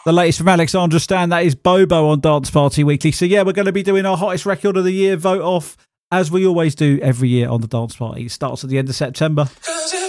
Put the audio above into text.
The latest from Alexandra Stan, that is Bobo on Dance Party Weekly. So yeah, we're going to be doing our hottest record of the year vote off, as we always do every year on the Dance Party. It starts at the end of September.